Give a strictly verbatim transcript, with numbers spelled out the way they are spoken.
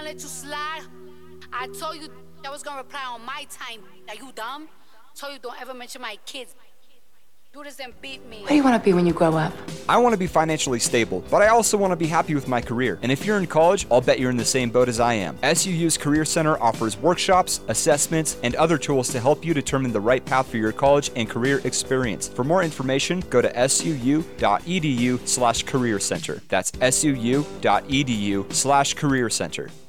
gonna let you slide. I told you I was gonna reply on my time. Are you dumb? Told you don't ever mention my kids. Do this and beat me. What do you want to be when you grow up? I want to be financially stable, but I also want to be happy with my career. And if you're in college, I'll bet you're in the same boat as I am. S U U's Career Center offers workshops, assessments, and other tools to help you determine the right path for your college and career experience. For more information, go to suu.edu slash career center. That's suu.edu slash career center.